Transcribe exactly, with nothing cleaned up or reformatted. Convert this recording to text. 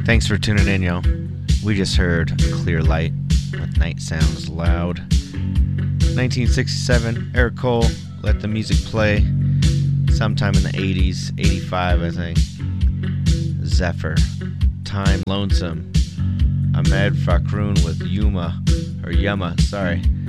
Thanks for tuning in, yo. We just heard Clear Light with Night Sounds Loud. nineteen sixty-seven, Eric Cole, Let the Music Play. Sometime in the eighties, eighty-five, I think. Zephyr, Time Lonesome. Ahmed Fakroun with Yuma, or Yuma, sorry.